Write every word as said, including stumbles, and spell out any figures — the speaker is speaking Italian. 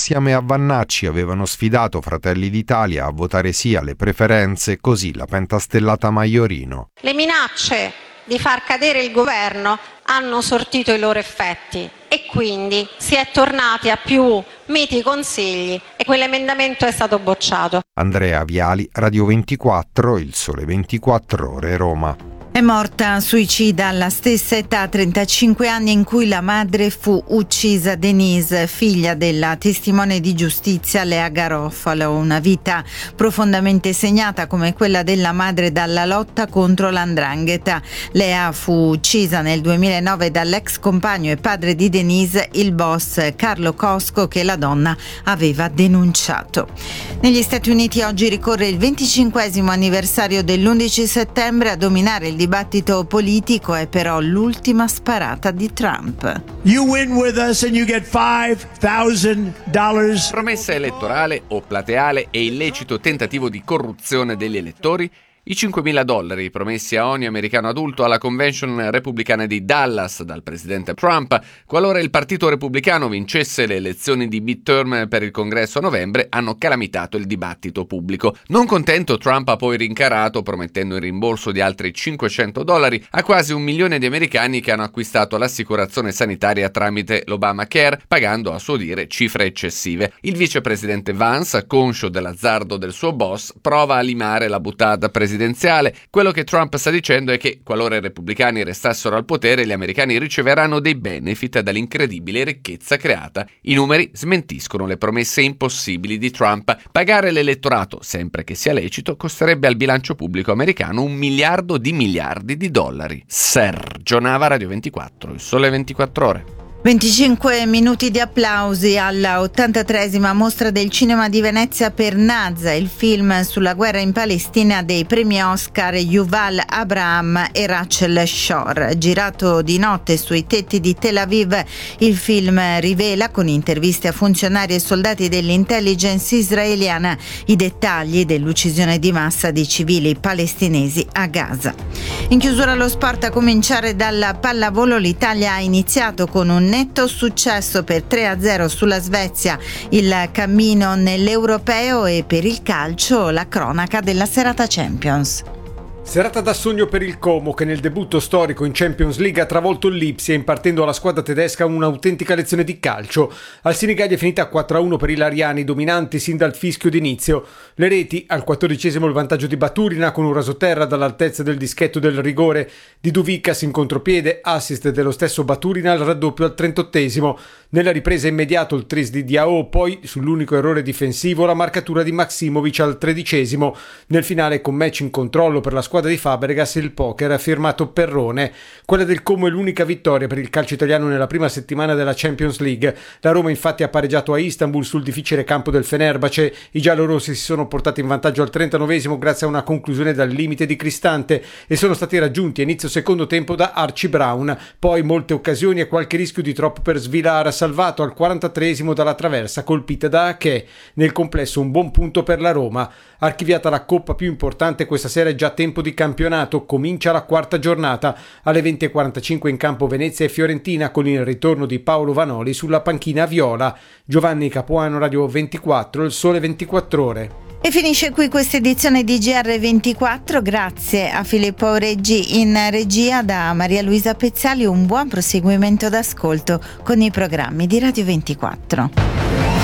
assieme a Vannacci avevano sfidato Fratelli d'Italia a votare sì alle preferenze, così la pentastellata Maiorino. Le minacce di far cadere il governo hanno sortito i loro effetti e quindi si è tornati a più miti consigli e quell'emendamento è stato bocciato. Andrea Viali, Radio ventiquattro, Il Sole ventiquattro Ore, Roma. È morta suicida alla stessa età, trentacinque anni, in cui la madre fu uccisa, Denise, figlia della testimone di giustizia Lea Garofalo. Una vita profondamente segnata come quella della madre dalla lotta contro l'andrangheta. Lea fu uccisa nel duemilanove dall'ex compagno e padre di Denise, il boss Carlo Cosco, che la donna aveva denunciato. Negli Stati Uniti oggi ricorre il venticinquesimo anniversario dell'undici settembre. A dominare il dibattito politico è però l'ultima sparata di Trump. You win with us and you get five thousand dollars. Promessa elettorale o plateale e illecito tentativo di corruzione degli elettori? I cinquemila dollari promessi a ogni americano adulto alla convention repubblicana di Dallas dal presidente Trump, qualora il partito repubblicano vincesse le elezioni di midterm per il congresso a novembre, hanno calamitato il dibattito pubblico. Non contento, Trump ha poi rincarato promettendo il rimborso di altri cinquecento dollari a quasi un milione di americani che hanno acquistato l'assicurazione sanitaria tramite l'Obamacare, pagando a suo dire cifre eccessive. Il vicepresidente Vance, conscio dell'azzardo del suo boss, prova a limare la boutade presidenziale. Quello che Trump sta dicendo è che, qualora i repubblicani restassero al potere, gli americani riceveranno dei benefit dall'incredibile ricchezza creata. I numeri smentiscono le promesse impossibili di Trump. Pagare l'elettorato, sempre che sia lecito, costerebbe al bilancio pubblico americano un miliardo di miliardi di dollari. Sergio Nava, Radio ventiquattro, Il Sole ventiquattro Ore. venticinque minuti di applausi alla ottantatreesima mostra del cinema di Venezia per Nazha, il film sulla guerra in Palestina dei premi Oscar Yuval Abraham e Rachel Shore. Girato di notte sui tetti di Tel Aviv, il film rivela, con interviste a funzionari e soldati dell'intelligence israeliana, i dettagli dell'uccisione di massa di civili palestinesi a Gaza. In chiusura lo sport, a cominciare dalla pallavolo. L'Italia ha iniziato con un netto successo per tre a zero sulla Svezia, il cammino nell'europeo, e per il calcio la cronaca della serata Champions. Serata da sogno per il Como, che nel debutto storico in Champions League ha travolto il Lipsia, impartendo alla squadra tedesca un'autentica lezione di calcio. Al Sinigallia è finita quattro a uno per i lariani, dominanti sin dal fischio d'inizio. Le reti: al quattordicesimo il vantaggio di Baturina con un rasoterra dall'altezza del dischetto del rigore di Duvicas in contropiede, assist dello stesso Baturina al raddoppio al trentottesimo. Nella ripresa immediato il tris di Diao, poi sull'unico errore difensivo la marcatura di Maksimovic al tredicesimo. Nel finale, con match in controllo per la squadra di Fabregas, il poker ha firmato Perrone. Quella del Como è l'unica vittoria per il calcio italiano nella prima settimana della Champions League. La Roma infatti ha pareggiato a Istanbul sul difficile campo del Fenerbahce. I giallorossi si sono portati in vantaggio al trentanovesimo grazie a una conclusione dal limite di Cristante e sono stati raggiunti a inizio secondo tempo da Archie Brown. Poi molte occasioni e qualche rischio di troppo per Svilar, salvato al quarantatreesimo dalla traversa colpita da Ache. Nel complesso un buon punto per la Roma. Archiviata la coppa più importante, questa sera è già tempo di campionato. Comincia la quarta giornata. Alle venti e quarantacinque in campo Venezia e Fiorentina, con il ritorno di Paolo Vanoli sulla panchina viola. Giovanni Capuano, Radio ventiquattro, Il Sole ventiquattro Ore. E finisce qui questa edizione di G R ventiquattro. Grazie a Filippo Reggi in regia, da Maria Luisa Pezzali un buon proseguimento d'ascolto con i programmi di Radio ventiquattro.